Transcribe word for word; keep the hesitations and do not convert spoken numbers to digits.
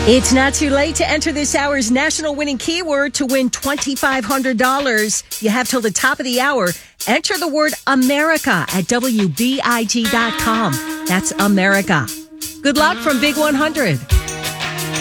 It's not too late to enter this hour's national winning keyword to win twenty-five hundred dollars. You have till the top of the hour. Enter the word America at W B I G dot com. That's America. Good luck from Big one hundred.